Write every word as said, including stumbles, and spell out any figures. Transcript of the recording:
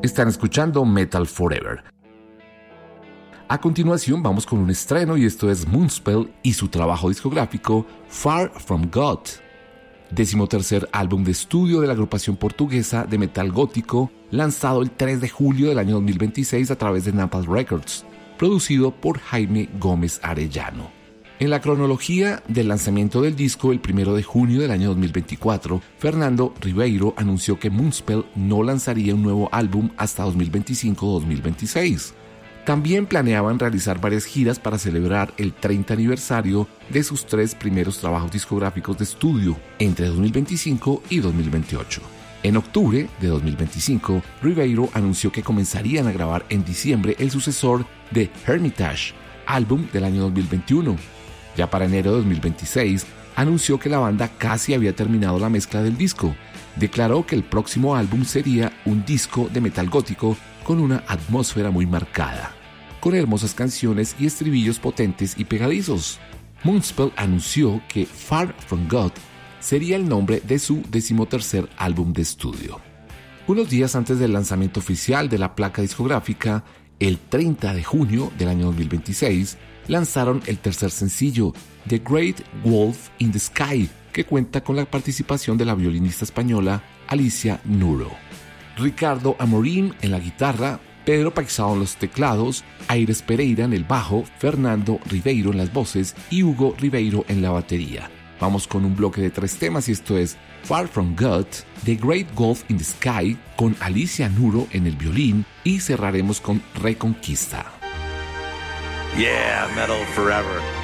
Están escuchando Metal Forever. A continuación vamos con un estreno y esto es Moonspell y su trabajo discográfico Far From God, decimotercer álbum de estudio de la agrupación portuguesa de metal gótico, lanzado el tres de julio del año dos mil veintiséis a través de Napalm Records, producido por Jaime Gómez Arellano. En la cronología del lanzamiento del disco el primero de junio del año dos mil veinticuatro, Fernando Ribeiro anunció que Moonspell no lanzaría un nuevo álbum hasta dos mil veinticinco o dos mil veintiséis. También planeaban realizar varias giras para celebrar el treinta aniversario de sus tres primeros trabajos discográficos de estudio, entre dos mil veinticinco y dos mil veintiocho. En octubre de dos mil veinticinco, Ribeiro anunció que comenzarían a grabar en diciembre el sucesor de Hermitage, álbum del año dos mil veintiuno. Ya para enero de dos mil veintiséis, anunció que la banda casi había terminado la mezcla del disco. Declaró que el próximo álbum sería un disco de metal gótico con una atmósfera muy marcada, con hermosas canciones y estribillos potentes y pegadizos. Moonspell anunció que Far From God sería el nombre de su decimotercer álbum de estudio. Unos días antes del lanzamiento oficial de la placa discográfica, el treinta de junio del año dos mil veintiséis, lanzaron el tercer sencillo, The Great Wolf in the Sky, que cuenta con la participación de la violinista española Alicia Nuro, Ricardo Amorim en la guitarra, Pedro Paixão en los teclados, Aires Pereira en el bajo, Fernando Ribeiro en las voces y Hugo Ribeiro en la batería. Vamos con un bloque de tres temas y esto es Far From God, The Great Wolf in the Sky con Alicia Nuro en el violín y cerraremos con Reconquista. Yeah, metal forever.